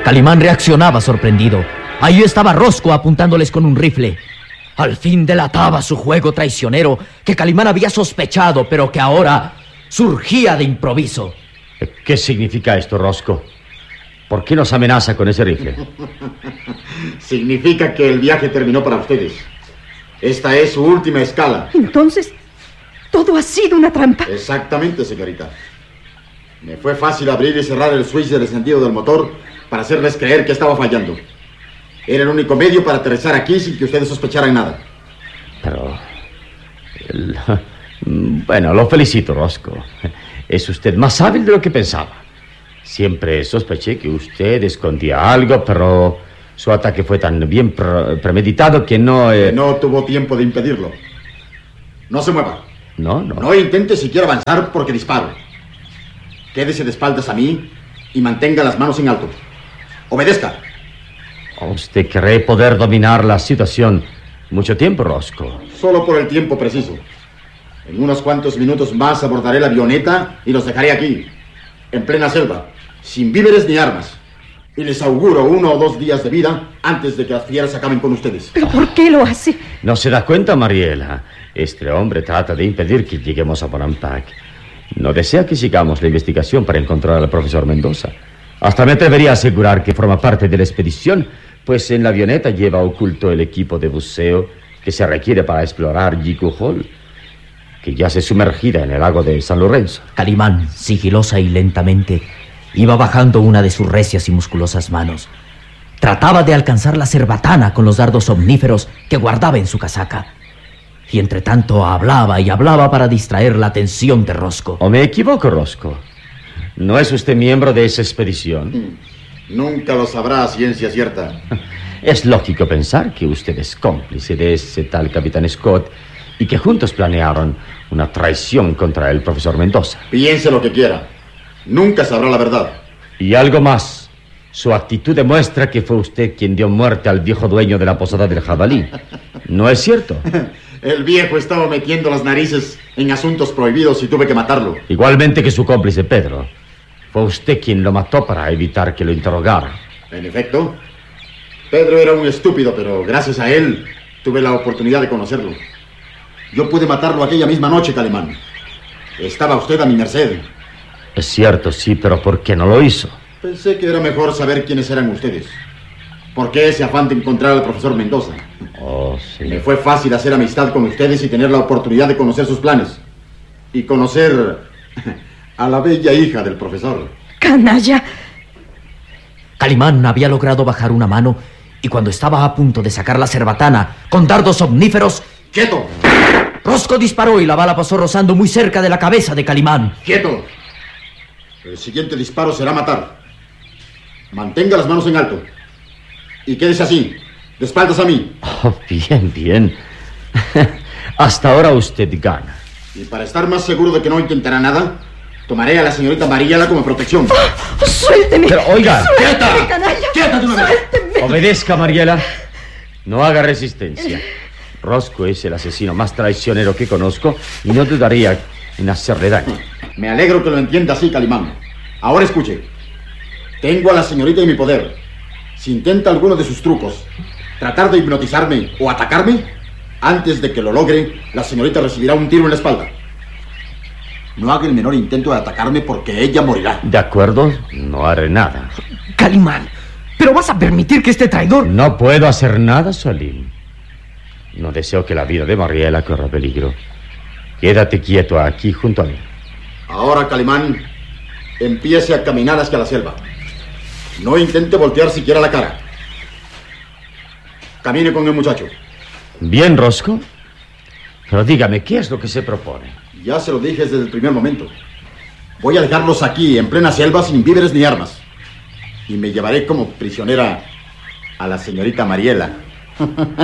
Calimán reaccionaba sorprendido. Ahí estaba Rosco apuntándoles con un rifle. Al fin delataba su juego traicionero que Calimán había sospechado, pero que ahora surgía de improviso. ¿Qué significa esto, Rosco? ¿Por qué nos amenaza con ese rifle? Significa que el viaje terminó para ustedes. Esta es su última escala. Entonces, todo ha sido una trampa. Exactamente, señorita. Me fue fácil abrir y cerrar el switch del encendido del motor para hacerles creer que estaba fallando. Era el único medio para aterrizar aquí sin que ustedes sospecharan nada. Pero... Bueno, lo felicito, Rosco. Es usted más hábil de lo que pensaba. Siempre sospeché que usted escondía algo, pero su ataque fue tan bien premeditado que no... No tuvo tiempo de impedirlo. No se mueva. No. No intente siquiera avanzar porque disparo. Quédese de espaldas a mí y mantenga las manos en alto. Obedezca. ¿Usted cree poder dominar la situación mucho tiempo, Rosco? Solo por el tiempo preciso. En unos cuantos minutos más abordaré la avioneta y los dejaré aquí, en plena selva, sin víveres ni armas. Y les auguro 1 o 2 días de vida antes de que las fieras acaben con ustedes. ¿Pero por qué lo hace? ¿No se da cuenta, Mariela? Este hombre trata de impedir que lleguemos a Bonampak. No desea que sigamos la investigación para encontrar al profesor Mendoza. Hasta me atrevería a asegurar que forma parte de la expedición, pues en la avioneta lleva oculto el equipo de buceo que se requiere para explorar Jiku Hall, que yace sumergida en el lago de San Lorenzo. Calimán, sigilosa y lentamente, iba bajando una de sus recias y musculosas manos. Trataba de alcanzar la cerbatana con los dardos omníferos que guardaba en su casaca. Y entre tanto hablaba y hablaba para distraer la atención de Rosco. ¿O me equivoco, Rosco? ¿No es usted miembro de esa expedición? Nunca lo sabrá a ciencia cierta. Es lógico pensar que usted es cómplice de ese tal capitán Scott y que juntos planearon una traición contra el profesor Mendoza. Piense lo que quiera. Nunca sabrá la verdad. Y algo más. Su actitud demuestra que fue usted quien dio muerte al viejo dueño de la posada del jabalí. ¿No es cierto? El viejo estaba metiendo las narices en asuntos prohibidos y tuve que matarlo. Igualmente que su cómplice Pedro. Fue usted quien lo mató para evitar que lo interrogara. En efecto, Pedro era un estúpido, pero gracias a él tuve la oportunidad de conocerlo. Yo pude matarlo aquella misma noche, Calimán. Estaba usted a mi merced. Es cierto, sí, pero ¿por qué no lo hizo? Pensé que era mejor saber quiénes eran ustedes. ¿Por qué ese afán de encontrar al profesor Mendoza? Oh, sí. Me fue fácil hacer amistad con ustedes y tener la oportunidad de conocer sus planes. Y conocer a la bella hija del profesor. ¡Canalla! Calimán había logrado bajar una mano y cuando estaba a punto de sacar la cerbatana con dardos omníferos... ¡Quieto! Rosco disparó y la bala pasó rozando muy cerca de la cabeza de Calimán. ¡Quieto! El siguiente disparo será matar. Mantenga las manos en alto. Y quédese así, de espaldas a mí. Oh, bien. Hasta ahora usted gana. Y para estar más seguro de que no intentará nada, tomaré a la señorita Mariela como protección. ¡Suélteme! Pero, oiga, ¡Suélteme, canalla! ¡Quieta de una vez! ¡Suélteme! Obedezca, Mariela. No haga resistencia. Rosco es el asesino más traicionero que conozco y no dudaría en hacerle daño. Me alegro que lo entienda así, Calimán. Ahora escuche. Tengo a la señorita en mi poder. Si intenta alguno de sus trucos, tratar de hipnotizarme o atacarme, antes de que lo logre, la señorita recibirá un tiro en la espalda. No haga el menor intento de atacarme porque ella morirá. De acuerdo, no haré nada. Calimán, ¿pero vas a permitir que este traidor...? No puedo hacer nada, Salim. No deseo que la vida de Mariela corra peligro. Quédate quieto aquí junto a mí. Ahora, Calimán, empiece a caminar hacia la selva. No intente voltear siquiera la cara. Camine con el muchacho. Bien, Rosco. Pero dígame, ¿qué es lo que se propone? Ya se lo dije desde el primer momento. Voy a dejarlos aquí, en plena selva, sin víveres ni armas. Y me llevaré como prisionera a la señorita Mariela.